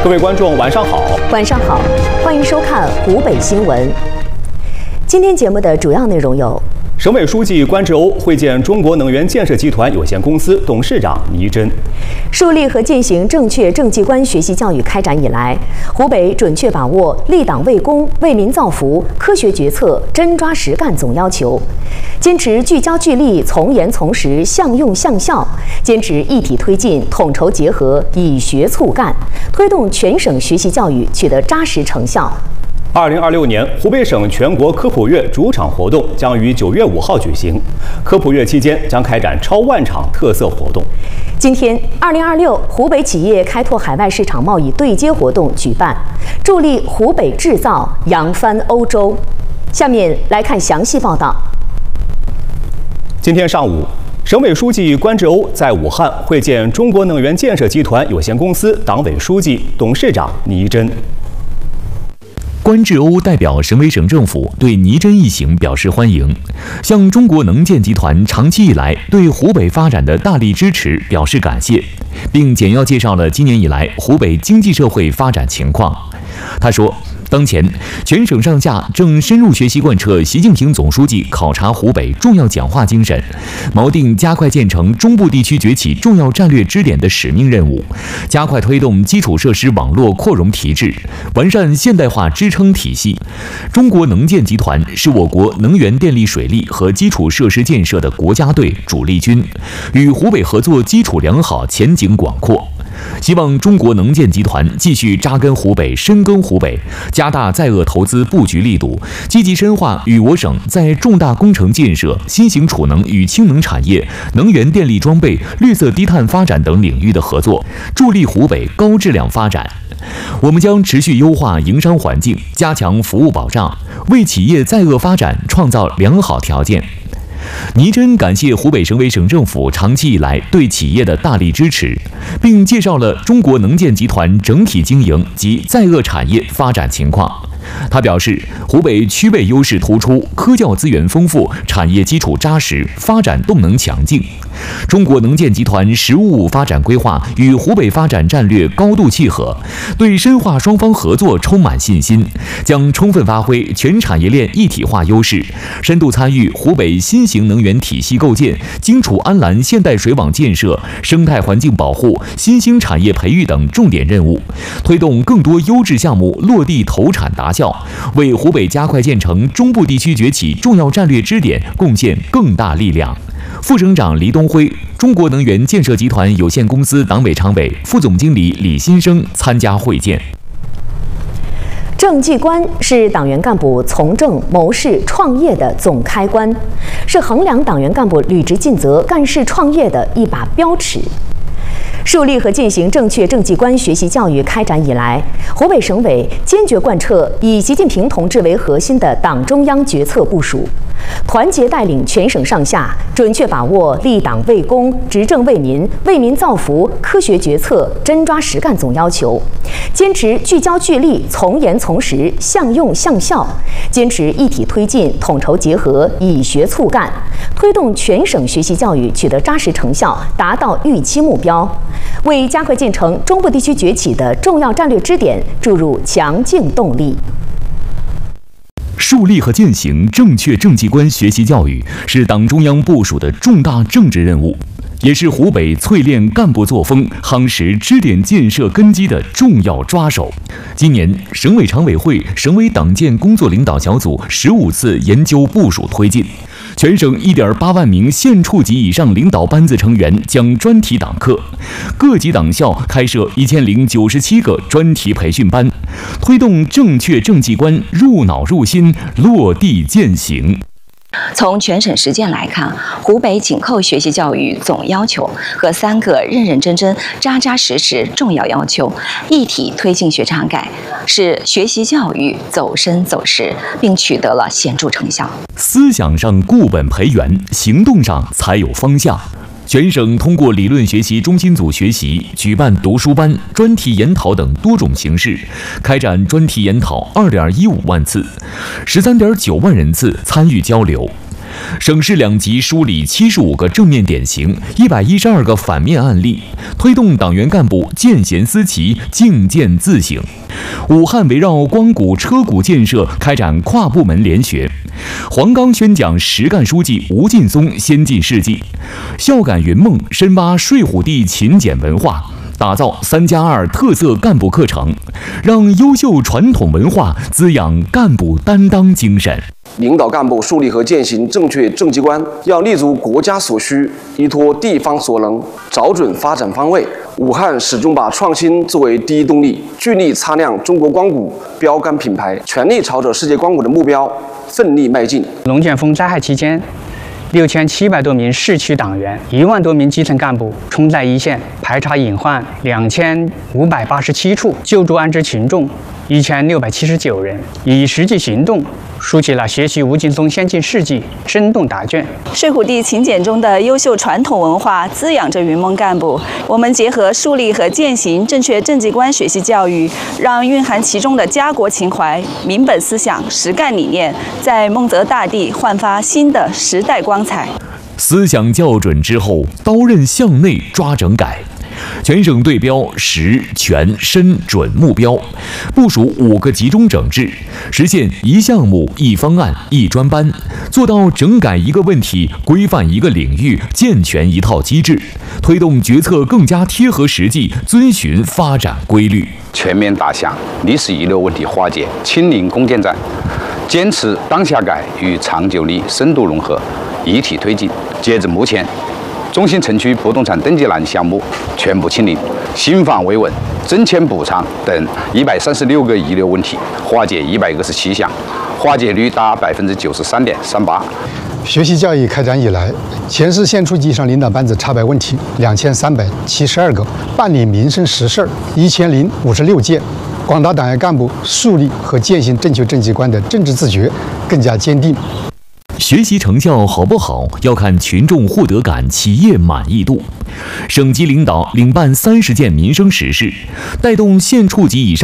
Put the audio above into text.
各位观众，晚上好。 晚上好，欢迎收看湖北新闻。今天节目的主要内容有： 省委书记关志欧会见中国能源建设集团有限公司董事长倪真。 树立和践行正确政绩观学习教育开展以来，湖北准确把握立党为公、为民造福、科学决策、真抓实干总要求，坚持聚焦聚力、从严从实、向用向效，坚持一体推进、统筹结合、以学促干，推动全省学习教育取得扎实成效。 2026年湖北省全国科普月主场活动将于9月5号举行。科普月期间将开展超万场特色活动。 今天，2026湖北企业开拓海外市场贸易对接活动举办，助力湖北制造扬帆欧洲。下面来看详细报道。 今天上午，省委书记关志欧在武汉会见中国能源建设集团有限公司党委书记、董事长倪真。 关志欧代表省委省政府对倪真一行表示欢迎，向中国能建集团长期以来对湖北发展的大力支持表示感谢，并简要介绍了今年以来湖北经济社会发展情况。他说，当前，全省上下正深入学习贯彻习近平总书记考察湖北重要讲话精神，锚定加快建成中部地区崛起重要战略支点的使命任务，加快推动基础设施网络扩容提质，完善现代化支撑体系。中国能建集团是我国能源电力水利和基础设施建设的国家队主力军，与湖北合作基础良好，前景广阔。希望中国能建集团继续扎根湖北、深耕湖北，加大在鄂投资布局力度，积极深化与我省在重大工程建设、新型储能与氢能产业、能源电力装备、绿色低碳发展等领域的合作，助力湖北高质量发展。我们将持续优化营商环境，加强服务保障，为企业在鄂发展创造良好条件。倪真感谢湖北省委省政府长期以来对企业的大力支持，并介绍了中国能建集团整体经营及在鄂产业发展情况。他表示，湖北区位优势突出，科教资源丰富，产业基础扎实，发展动能强劲。中国能建集团“十5+5”发展规划与湖北发展战略高度契合，对深化双方合作充满信心，将充分发挥全产业链一体化优势，深度参与湖北新型能源体系构建、荆楚安澜现代水网建设、生态环境保护、新兴产业培育等重点任务，推动更多优质项目落地投产达效，为湖北加快建成中部地区崛起重要战略支点贡献更大力量。副省长黎东辉、中国能源建设集团有限公司党委常委、副总经理李新生参加会见。 政绩观是党员干部从政、谋事、创业的总开关，是衡量党员干部履职尽责、干事创业的一把标尺。树立和践行正确政绩观学习教育开展以来，湖北省委坚决贯彻以习近平同志为核心的党中央决策部署，团结带领全省上下准确把握立党为公、执政为民、为民造福、科学决策、真抓实干总要求，坚持聚焦聚力、从严从实、向用向效，坚持一体推进、统筹结合、以学促干，推动全省学习教育取得扎实成效，达到预期目标，为加快建成中部地区崛起的重要战略支点注入强劲动力。 树立和践行正确政绩观学习教育是党中央部署的重大政治任务，也是湖北淬炼干部作风、夯实支点建设根基的重要抓手。今年，省委常委会、省委党建工作领导小组15次研究部署推进，全省1.8万名县处级以上领导班子成员将专题党课，各级党校开设1097个专题培训班，推动正确政绩观入脑入心、落地践行。 从全省实践来看，湖北紧扣学习教育总要求和3个认认真真、扎扎实实重要要求，一体推进学常改，使学习教育走深走实，并取得了显著成效。 思想上固本培元，行动上才有方向。全省通过理论学习中心组学习、举办读书班、专题研讨等多种形式，开展专题研讨2.15万次，13.9万人次参与交流。 省市两级梳理75个正面典型，112个反面案例，推动党员干部见贤思齐、敬谏自省。武汉围绕光谷、车谷建设开展跨部门联学。黄冈宣讲实干书记吴劲松先进事迹。孝感云梦深挖睡虎地勤俭文化，打造3+2特色干部课程，让优秀传统文化滋养干部担当精神。 领导干部树立和践行正确政绩观，要立足国家所需，依托地方所能，找准发展方位。武汉始终把创新作为第一动力，聚力擦亮中国光谷标杆品牌，全力朝着世界光谷的目标奋力迈进。 龙卷风灾害期间，6700多名市区党员、1万多名基层干部冲在一线，排查隐患2587处，救助安置群众1679人，以实际行动书写了学习吴劲松先进事迹，生动答卷。 睡虎地勤俭中的优秀传统文化滋养着云梦干部。我们结合树立和践行正确政绩观学习教育，让蕴含其中的家国情怀、民本思想、实干理念，在孟泽大地焕发新的时代光彩。 思想校准之后，刀刃向内抓整改。全省对标实、全、深、准目标，部署5个集中整治，实现一项目、一方案、一专班，做到整改一个问题、规范一个领域、健全一套机制，推动决策更加贴合实际，遵循发展规律。 全面打响历史遗留问题化解清零攻坚战，坚持当下改与长久力深度融合，一体推进。截至目前，中心城区不动产登记栏项目全部清零，新房维稳、增签补偿等136个遗留问题化解127项，化解率达93.38%。 学习教育开展以来，全市县处级以上领导班子查办问题2372个，办理民生实事1056件。广大党员干部树立和践行正确政绩观的政治自觉更加坚定。 学习成效好不好，要看群众获得感、企业满意度。省级领导领办30件民生实事，带动县处级以上